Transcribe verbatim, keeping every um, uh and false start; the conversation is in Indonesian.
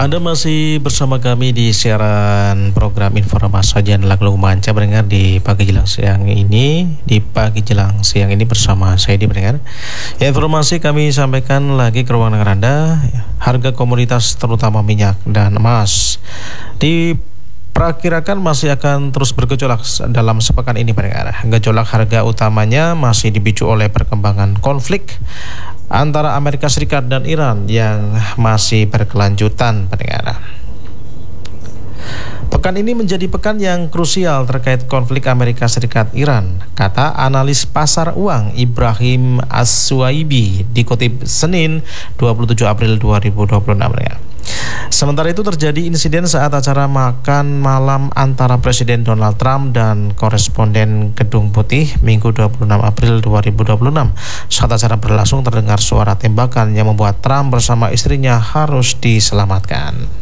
Anda masih bersama kami di siaran program Informasi Sajian Lagu Manca mendengar di pagi jelang siang ini. Di pagi jelang siang ini bersama saya di mendengar. Ya, informasi kami sampaikan lagi ke ruang dengar Anda. Harga komoditas terutama minyak dan emas diperkirakan masih akan terus bergejolak dalam sepekan ini pendengar. Gejolak harga utamanya masih dipicu oleh perkembangan konflik antara Amerika Serikat dan Iran yang masih berkelanjutan pendengar. Pekan ini menjadi pekan yang krusial terkait konflik Amerika Serikat-Iran, kata analis pasar uang Ibrahim As-Suwaibi dikutip Senin dua puluh tujuh April dua ribu dua puluh enam. Ya. Sementara itu terjadi insiden saat acara makan malam antara Presiden Donald Trump dan koresponden Gedung Putih Minggu dua puluh enam April dua ribu dua puluh enam. Saat acara berlangsung terdengar suara tembakan yang membuat Trump bersama istrinya harus diselamatkan.